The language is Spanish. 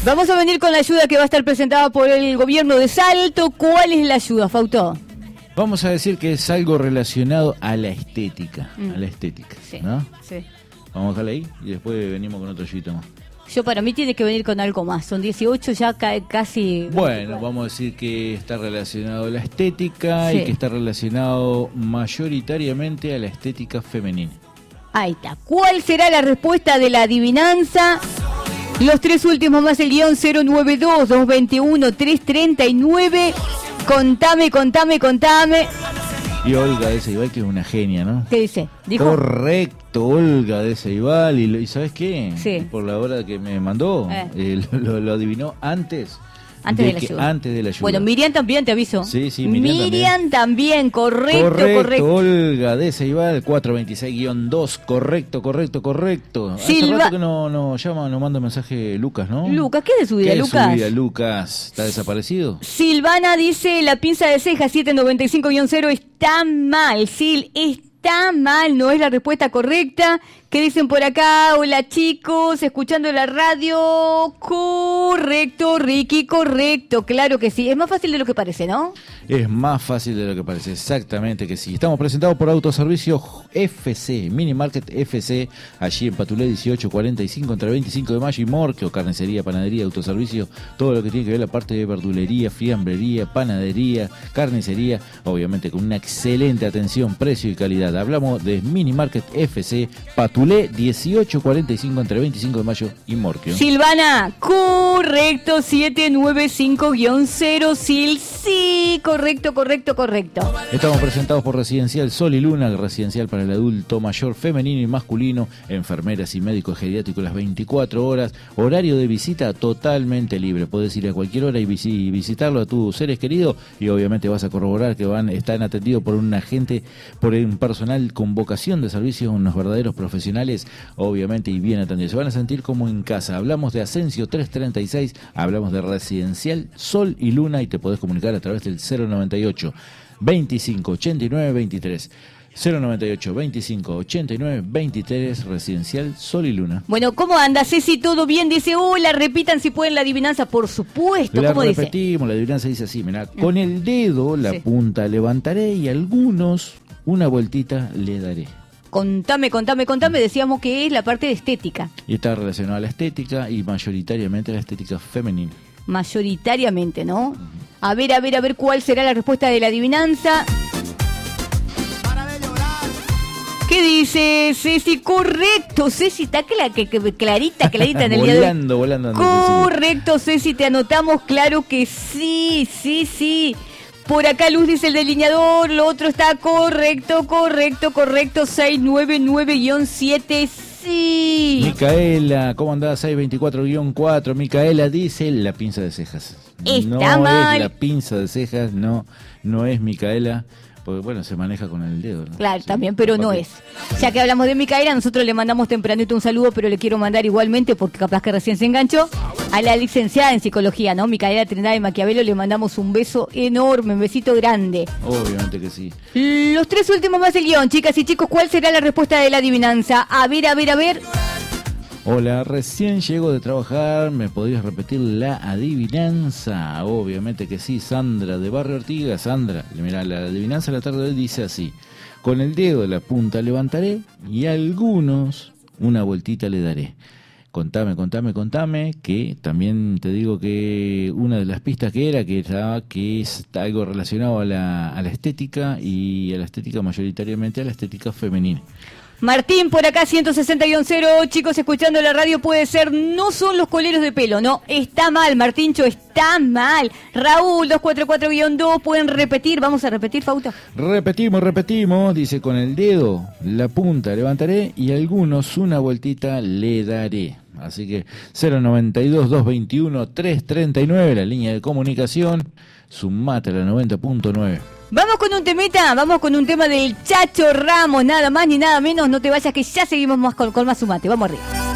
Vamos a venir con la ayuda que va a estar presentada por el gobierno de Salto. ¿Cuál es la ayuda, Fausto? Vamos a decir que es algo relacionado a la estética, Sí, ¿no? sí. Vamos a dejarla ahí y después venimos con otro ayudito más. Yo para mí tiene que venir con algo más. Son 18, ya cae casi... Bueno, vamos a decir que está relacionado a la estética y que está relacionado mayoritariamente a la estética femenina. Ahí está. ¿Cuál será la respuesta de la adivinanza? Los tres últimos más el guión 092-221-339. Contame. Y Olga de Ceibal, que es una genia, ¿no? ¿Qué dice? ¿Dijo? Correcto, Olga de Ceibal. ¿Y sabes qué? Sí. Por la hora que me mandó, lo adivinó antes de la ayuda. Bueno, Miriam también, te aviso. Sí, Miriam también. Correcto. Olga de Ceibal, 426-2. Correcto. Hace rato que nos manda un mensaje Lucas, ¿no? Lucas, ¿qué es de su vida, Lucas? ¿Qué es de su vida, Lucas? ¿Está desaparecido? Silvana dice, la pinza de ceja 795-0 está mal, Sil, está mal, no es la respuesta correcta. ¿Qué dicen por acá? Hola chicos, escuchando la radio. Correcto, Ricky, correcto. Claro que sí. Es más fácil de lo que parece, ¿no? Es más fácil de lo que parece, exactamente que sí. Estamos presentados por Autoservicio FC, Mini Market FC, allí en Patulé 1845, entre 25 de mayo y Morquio, carnicería, panadería, autoservicio, todo lo que tiene que ver la parte de verdulería, fiambrería, panadería, carnicería, obviamente con una excelente atención, precio y calidad. Hablamos de Mini Market FC, Patulé 1845, entre 25 de mayo y Morquio. Silvana, correcto, 795-0, Sil, sí, correcto. Estamos presentados por Residencial Sol y Luna, residencial para el adulto mayor, femenino y masculino, enfermeras y médicos geriátricos las 24 horas, horario de visita totalmente libre. Puedes ir a cualquier hora y visitarlo a tus seres queridos y obviamente vas a corroborar que están atendidos por un agente, por un personal con vocación de servicio, unos verdaderos profesionales, obviamente, y bien atendidos. Se van a sentir como en casa. Hablamos de Asensio 336, hablamos de Residencial Sol y Luna y te podés comunicar a través del 098 25 89 23. 098 25 89 23, Residencial Sol y Luna. Bueno, ¿cómo anda Ceci? ¿Todo bien? Dice, hola, repitan si pueden la adivinanza, por supuesto. ¿Cómo dice? Repetimos, la adivinanza dice así, mirá, con el dedo la punta levantaré y algunos una vueltita le daré. Contame, decíamos que es la parte de estética. Y está relacionado a la estética y mayoritariamente a la estética femenina. Mayoritariamente, ¿no? A ver, ¿cuál será la respuesta de la adivinanza? ¿Qué dice Ceci? Correcto, Ceci, está clarita en el día de hoy. Volando. Correcto, Ceci, te anotamos, claro que sí. Por acá Luz dice el delineador, lo otro está correcto, 699-7, sí. Micaela, ¿cómo andás? 624-4, Micaela dice la pinza de cejas. Está mal. Es la pinza de cejas, no es Micaela. Porque bueno, se maneja con el dedo, ¿no? Claro, sí, también, pero no es. Ya que hablamos de Micaela, nosotros le mandamos tempranito un saludo, pero le quiero mandar igualmente, porque capaz que recién se enganchó, a la licenciada en psicología, ¿no? Micaela Trindade Maquiavelo, le mandamos un beso enorme, un besito grande. Obviamente que sí. Los tres últimos más el guión, chicas y chicos, ¿cuál será la respuesta de la adivinanza? A ver. Hola, recién llego de trabajar, ¿me podrías repetir la adivinanza? Obviamente que sí, Sandra de Barrio Ortigas. Sandra, mirá, la adivinanza de la tarde de hoy dice así: con el dedo de la punta levantaré y a algunos una vueltita le daré. Contame, que también te digo que una de las pistas que es algo relacionado a la estética y a la estética mayoritariamente a la estética femenina. Martín, por acá 161-0, chicos, escuchando la radio puede ser, no son los coleros de pelo, no, está mal, Martíncho, está mal. Raúl, 244-2, pueden repetir, vamos a repetir, Fausto. Repetimos, dice con el dedo, la punta levantaré y a algunos una vueltita le daré. Así que 092-221-339, la línea de comunicación, sumate a la 90.9. Vamos con un temita, vamos con un tema del Chacho Ramos, nada más ni nada menos, no te vayas que ya seguimos más con más Sumate, vamos arriba.